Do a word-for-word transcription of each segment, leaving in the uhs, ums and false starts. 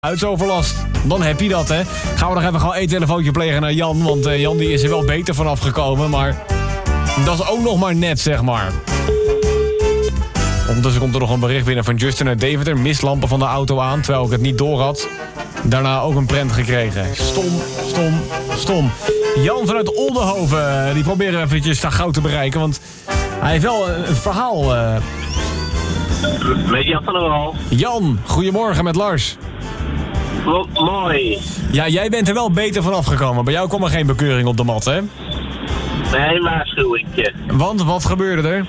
Geluidsoverlast. Dan heb je dat, hè. Gaan we nog even gewoon één telefoontje plegen naar Jan. Want uh, Jan die is er wel beter vanaf gekomen. Maar dat is ook nog maar net, zeg maar. Ondertussen komt er nog een bericht binnen van Justin uit Deventer. Mistlampen van de auto aan, terwijl ik het niet door had. Daarna ook een prent gekregen. Stom, stom, stom. Jan vanuit Oldenhoven, die proberen eventjes daar gauw te bereiken. Want hij heeft wel een verhaal. Uh... Met Jan van der Wal. Jan, goedemorgen met Lars. Mo- mooi. Ja, jij bent er wel beter vanaf gekomen. Bij jou kwam er geen bekeuring op de mat, hè? Nee, een waarschuwingje. Want, wat gebeurde er?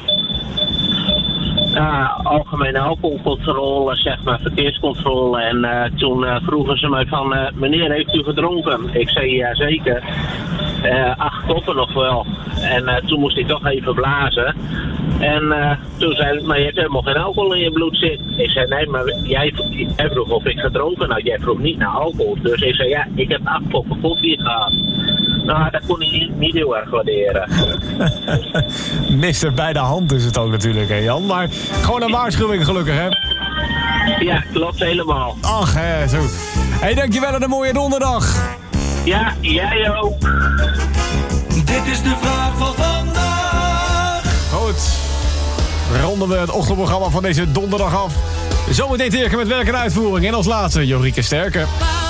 Ja, algemene alcoholcontrole, zeg maar, verkeerscontrole. En uh, toen uh, vroegen ze mij van, uh, meneer, heeft u gedronken? Ik zei, ja zeker. Uh, acht koppen nog wel. En uh, toen moest ik toch even blazen. En uh, toen zei ik, maar je hebt helemaal geen alcohol in je bloed zitten. Ik zei, nee, maar jij, jij vroeg of ik gedronken had. Jij vroeg niet naar alcohol. Dus ik zei, ja, ik heb acht koppen koffie gehad. Nou, dat kon hij niet, niet heel erg waarderen. mister bij de hand is het ook natuurlijk, hè Jan. Maar gewoon een waarschuwing gelukkig, hè? Ja, klopt helemaal. Ach, hè, zo. Hé, hey, dankjewel en een mooie donderdag. Ja, jij ook. Dit is de vraag van vandaag. Goed. Ronden we het ochtendprogramma van deze donderdag af. Zometeen tegen met werk en uitvoering. En als laatste Jorike Sterke.